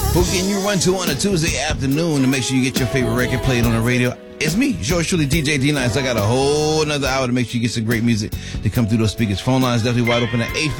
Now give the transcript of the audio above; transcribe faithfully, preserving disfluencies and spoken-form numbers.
Who can you run to on a Tuesday afternoon to make sure you get your favorite record played on the radio? It's me, yours truly, D J D-Nice. I got a whole another hour to make sure you get some great music to come through those speakers. Phone lines definitely wide open at eight